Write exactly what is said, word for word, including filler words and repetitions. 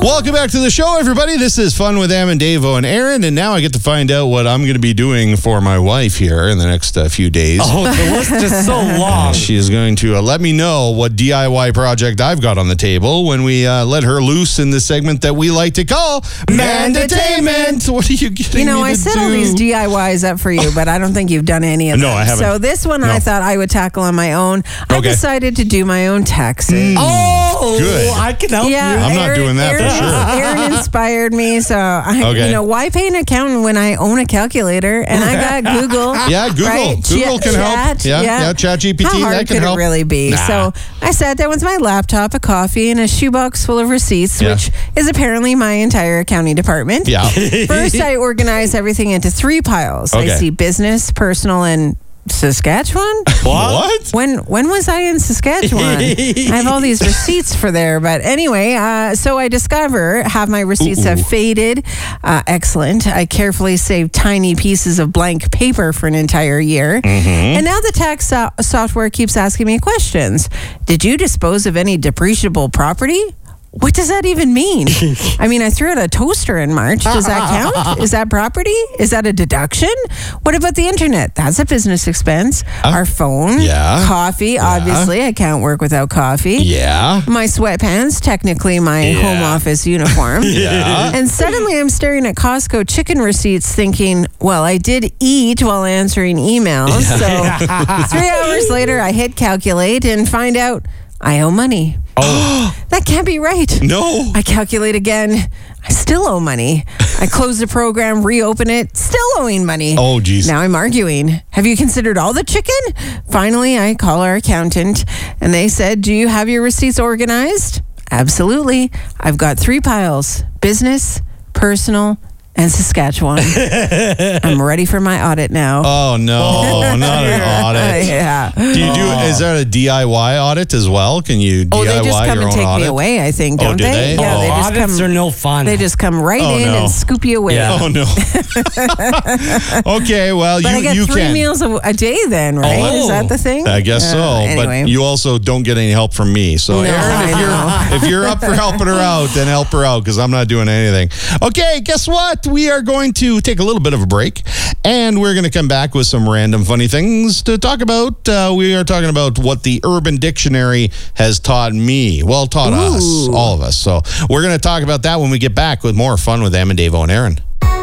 Welcome back to the show, everybody. This is Fun with Am and Davo and Aaron, and now I get to find out what I'm going to be doing for my wife here in the next uh, few days. Oh, the list is so long. She is going to uh, let me know what D I Y project I've got on the table when we uh, let her loose in the segment that we like to call Mandatainment. What are you getting You know, me I to set do? all these D I Ys up for you, but I don't think you've done any of No, them. I haven't. So this one No. I thought I would tackle on my own. I Okay. decided to do my own taxes. Oh, Good. I can help Yeah, you. I'm not Aaron- doing that for Aaron, sure. Aaron inspired me, so I, Okay. you know, why pay an accountant when I own a calculator and I got Google? Yeah, Google. right? Google Ch- can help. chat, Yeah, yeah, ChatGPT, How hard that can could help. it really be? Nah. So I sat there with my laptop, a coffee, and a shoebox full of receipts, Yeah. which is apparently my entire accounting department. Yeah. First, I organize everything into three piles. Okay. I see business, personal, and Saskatchewan. What? When when was I in Saskatchewan? I have all these receipts for there, but anyway, uh, so I discover have my receipts Ooh. have faded. Uh, excellent. I carefully saved tiny pieces of blank paper for an entire year, Mm-hmm. and now the tax so- software keeps asking me questions. Did you dispose of any depreciable property? What does that even mean? I mean, I threw out a toaster in March. Does that count? Is that property? Is that a deduction? What about the internet? That's a business expense. Our phone. yeah. Coffee. Obviously, I can't work without coffee. Yeah. My sweatpants, technically my Yeah. home office uniform. Yeah. And suddenly I'm staring at Costco chicken receipts thinking, well, I did eat while answering emails. So three hours later, I hit calculate and find out I owe money. Oh. That can't be right. No. I calculate again. I still owe money. I close the program, reopen it, still owing money. Oh, geez. Now I'm arguing. Have you considered all the chicken? Finally, I call our accountant, and they said, do you have your receipts organized? Absolutely. I've got three piles, business, personal, and Saskatchewan. I'm ready for my audit now. Oh, no. Not an audit. yeah. Do you do, is that a D I Y audit as well? Can you D I Y Oh, they just come your and own take audit? me away, I think, Oh, don't do they? Yeah, Oh, they just Audits come. are no fun. They just come right Oh, in no. and scoop you away. Yeah. Oh, no. Okay, well, But you, I get you three can. meals a, a day then, right? Oh. Is that the thing? I guess so, Uh, anyway. but you also don't get any help from me. So, No, Aaron, if I you're if you're up for helping her out, then help her out because I'm not doing anything. Okay, guess what? We are going to take a little bit of a break, and we're going to come back with some random funny things to talk about. Uh, we are talking about what the Urban Dictionary has taught me. Well, taught us, Ooh. all of us. So we're going to talk about that when we get back with more Fun with Am and Davo and Aaron.